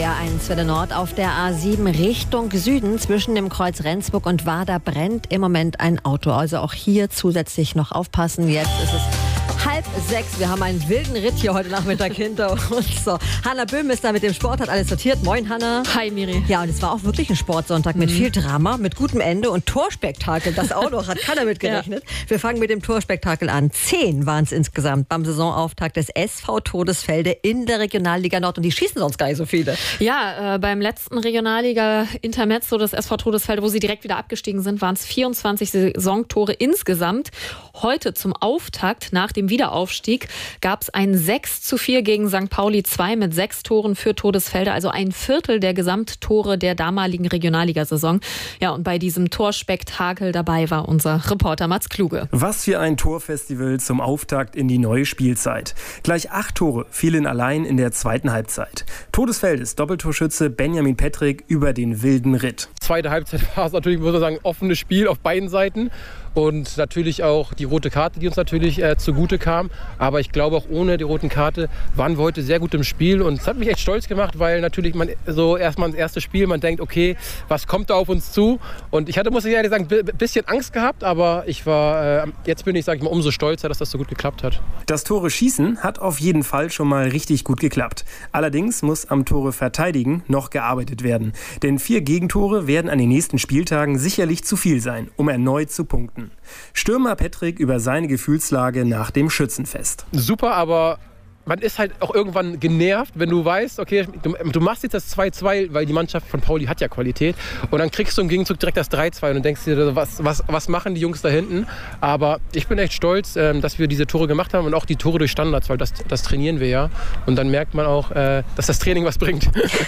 NDR1 Welle Nord auf der A7 Richtung Süden zwischen dem Kreuz Rendsburg und Warder brennt im Moment ein Auto. Also auch hier zusätzlich noch aufpassen. Jetzt ist es 5:30. Wir haben einen wilden Ritt hier heute Nachmittag hinter uns. So, Hanna Böhm ist da mit dem Sport, hat alles sortiert. Moin, Hanna. Hi, Miri. Ja, und es war auch wirklich ein Sportsonntag mit viel Drama, mit gutem Ende und Torspektakel. Das auch noch, hat keiner mitgerechnet. Ja. Wir fangen mit dem Torspektakel an. 10 waren es insgesamt beim Saisonauftakt des SV Todesfelde in der Regionalliga Nord. Und die schießen sonst gar nicht so viele. Ja, beim letzten Regionalliga-Intermezzo des SV Todesfelde, wo sie direkt wieder abgestiegen sind, waren es 24 Saisontore insgesamt. Heute zum Auftakt nach dem Wiederaufstieg gab es ein 6:4 gegen St. Pauli 2 mit 6 Toren für Todesfelde, also ein Viertel der Gesamttore der damaligen Regionalligasaison. Ja, und bei diesem Torspektakel dabei war unser Reporter Mats Kluge. Was für ein Torfestival zum Auftakt in die neue Spielzeit. Gleich 8 Tore fielen allein in der zweiten Halbzeit. Todesfeldes Doppeltorschütze Benjamin Petrik über den wilden Ritt. Zweite Halbzeit war es natürlich, muss man sagen, offenes Spiel auf beiden Seiten. Und natürlich auch die rote Karte, die uns natürlich zugute kam. Aber ich glaube, auch ohne die roten Karte waren wir heute sehr gut im Spiel. Und es hat mich echt stolz gemacht, weil natürlich man so erstmal ins erste Spiel, man denkt, okay, was kommt da auf uns zu? Und ich hatte, muss ich ehrlich sagen, ein bisschen Angst gehabt. Aber ich war, jetzt bin ich, sage ich mal, umso stolzer, dass das so gut geklappt hat. Das Tore schießen hat auf jeden Fall schon mal richtig gut geklappt. Allerdings muss am Tore verteidigen noch gearbeitet werden. Denn 4 Gegentore werden an den nächsten Spieltagen sicherlich zu viel sein, um erneut zu punkten. Stürmer Petrik über seine Gefühlslage nach dem Schützenfest. Super, aber man ist halt auch irgendwann genervt, wenn du weißt, okay, du machst jetzt das 2:2, weil die Mannschaft von Pauli hat ja Qualität. Und dann kriegst du im Gegenzug direkt das 3:2 und du denkst dir, was machen die Jungs da hinten? Aber ich bin echt stolz, dass wir diese Tore gemacht haben und auch die Tore durch Standards, weil das trainieren wir ja. Und dann merkt man auch, dass das Training was bringt.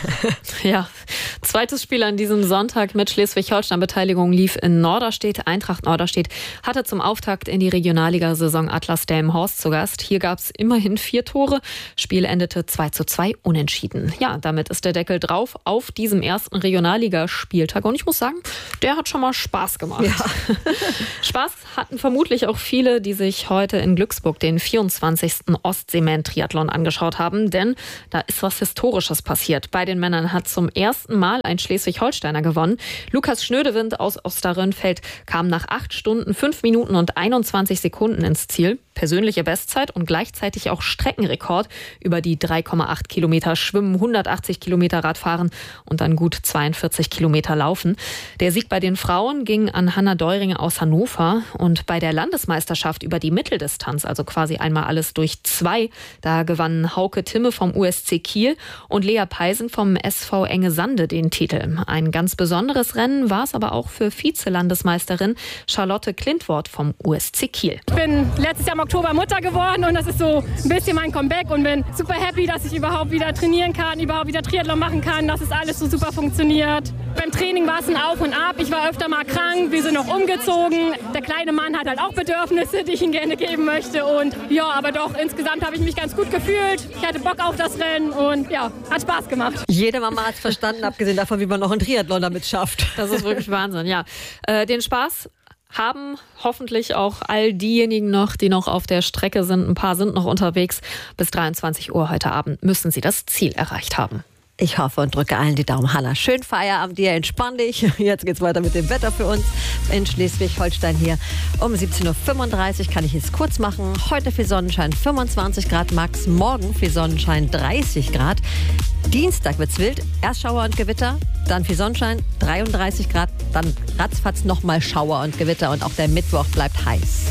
Ja, zweites Spiel an diesem Sonntag mit Schleswig-Holstein-Beteiligung lief in Norderstedt. Eintracht Norderstedt hatte zum Auftakt in die Regionalliga-Saison Atlas Delmenhorst zu Gast. Hier gab es immerhin 4 Tore. Spiel endete 2:2 unentschieden. Ja, damit ist der Deckel drauf auf diesem ersten Regionalligaspieltag. Und ich muss sagen, der hat schon mal Spaß gemacht. Ja. Spaß hatten vermutlich auch viele, die sich heute in Glücksburg den 24. Ostseeman-Triathlon angeschaut haben. Denn da ist was Historisches passiert. Bei den Männern hat zum ersten Mal ein Schleswig-Holsteiner gewonnen. Lukas Schnödewind aus Osterrönfeld kam nach 8 Stunden, 5 Minuten und 21 Sekunden ins Ziel. Persönliche Bestzeit und gleichzeitig auch Streckenrekord über die 3,8 Kilometer Schwimmen, 180 Kilometer Radfahren und dann gut 42 Kilometer Laufen. Der Sieg bei den Frauen ging an Hanna Deuring aus Hannover. Und bei der Landesmeisterschaft über die Mitteldistanz, also quasi einmal alles durch 2, da gewannen Hauke Timme vom USC Kiel und Lea Peisen vom SV Engesande den Titel. Ein ganz besonderes Rennen war es aber auch für Vize-Landesmeisterin Charlotte Klintwort vom USC Kiel. Ich bin letztes Jahr im Oktober Mutter geworden und das ist so ein bisschen mein Comeback und bin super happy, dass ich überhaupt wieder trainieren kann, überhaupt wieder Triathlon machen kann, dass es alles so super funktioniert. Beim Training war es ein Auf und Ab, ich war öfter mal krank, wir sind noch umgezogen. Der kleine Mann hat halt auch Bedürfnisse, die ich ihm gerne geben möchte und ja, aber doch, insgesamt habe ich mich ganz gut gefühlt. Ich hatte Bock auf das Rennen und ja, hat Spaß gemacht. Jede Mama hat es verstanden, abgesehen davon, wie man noch einen Triathlon damit schafft. Das ist wirklich Wahnsinn, ja. Den Spaß haben hoffentlich auch all diejenigen noch, die noch auf der Strecke sind. Ein paar sind noch unterwegs. Bis 23 Uhr heute Abend müssen sie das Ziel erreicht haben. Ich hoffe und drücke allen die Daumen. Hanna, schön Feierabend dir, entspann dich. Jetzt geht's weiter mit dem Wetter für uns in Schleswig-Holstein hier. Um 17:35 Uhr kann ich es kurz machen. Heute viel Sonnenschein, 25 Grad max. Morgen viel Sonnenschein, 30 Grad. Dienstag wird's wild. Erst Schauer und Gewitter, dann viel Sonnenschein, 33 Grad. Dann ratzfatz nochmal Schauer und Gewitter. Und auch der Mittwoch bleibt heiß.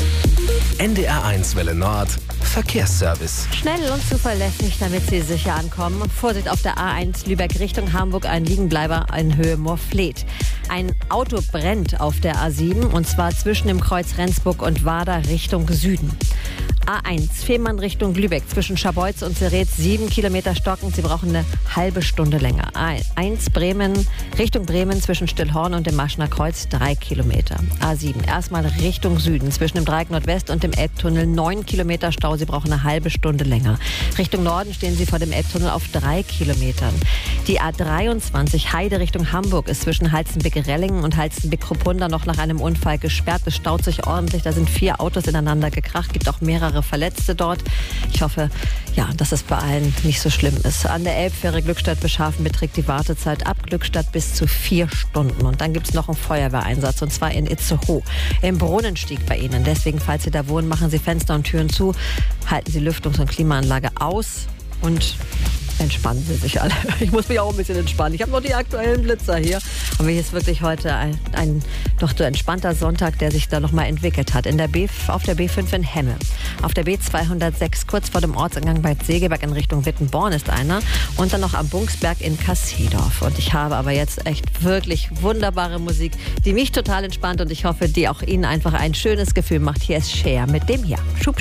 NDR1 Welle Nord Verkehrsservice. Schnell und zuverlässig, damit Sie sicher ankommen. Vorsicht auf der A1 Lübeck Richtung Hamburg, ein Liegenbleiber in Höhe Moorfleet. Ein Auto brennt auf der A7 und zwar zwischen dem Kreuz Rendsburg und Warder Richtung Süden. A1 Fehmarn Richtung Lübeck zwischen Scharbeutz und Serret 7 Kilometer stockend. Sie brauchen eine halbe Stunde länger. A1 Bremen Richtung Bremen zwischen Stillhorn und dem Maschner Kreuz 3 Kilometer. A7 erstmal Richtung Süden zwischen dem Dreieck Nordwest und dem Elbtunnel 9 Kilometer Stau. Sie brauchen eine halbe Stunde länger. Richtung Norden stehen Sie vor dem Elbtunnel auf 3 Kilometern. Die A23 Heide Richtung Hamburg ist zwischen Halstenbecke-Rellingen und Halstenbeck-Kruppunda noch nach einem Unfall gesperrt. Es staut sich ordentlich. Da sind 4 Autos ineinander gekracht. Gibt auch mehrere mehrere Verletzte dort. Ich hoffe, ja, dass es bei allen nicht so schlimm ist. An der Elbfähre Glückstadt-Beschafen beträgt die Wartezeit ab Glückstadt bis zu 4 Stunden. Und dann gibt es noch einen Feuerwehreinsatz, und zwar in Itzehoe, im Brunnenstieg bei Ihnen. Deswegen, falls Sie da wohnen, machen Sie Fenster und Türen zu, halten Sie Lüftungs- und Klimaanlage aus und entspannen Sie sich alle. Ich muss mich auch ein bisschen entspannen. Ich habe noch die aktuellen Blitzer hier. Aber hier ist wirklich heute ein doch so entspannter Sonntag, der sich da nochmal entwickelt hat. Auf der B5 in Hemme. Auf der B206 kurz vor dem Ortseingang bei Segeberg in Richtung Wittenborn ist einer. Und dann noch am Bunksberg in Kassedorf. Und ich habe aber jetzt echt wirklich wunderbare Musik, die mich total entspannt und ich hoffe, die auch Ihnen einfach ein schönes Gefühl macht. Hier ist Cher mit dem hier. Schub